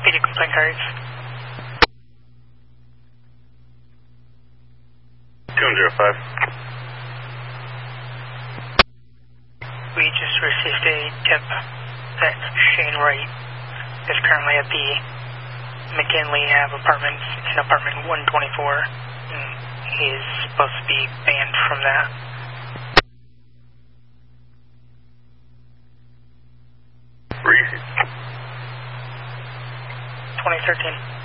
PD complaint cards. 205. We just received a tip that Shane Wright is currently at the McKinley Ave apartments in apartment 124. And he is supposed to be banned from that. 2013.